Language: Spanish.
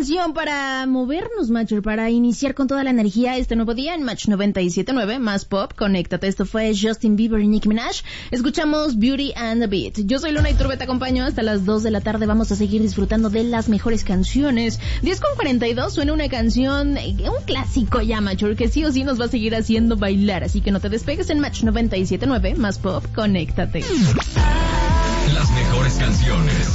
canción para movernos, Matcher, para iniciar con toda la energía este nuevo día en Match 97.9, más pop, conéctate. Esto fue Justin Bieber y Nicki Minaj. Escuchamos Beauty and the Beat. Yo soy Luna Iturbe, te acompaño hasta las 2 de la tarde. Vamos a seguir disfrutando de las mejores canciones. 10:42 suena una canción, un clásico ya, Matcher, que sí o sí nos va a seguir haciendo bailar. Así que no te despegues en Match 97.9, más pop, conéctate. Las mejores canciones.